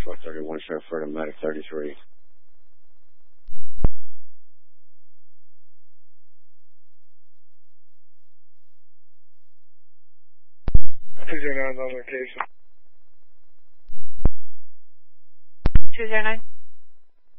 431, Sheriff Furta, Medic 33. Two 09 on location. 209.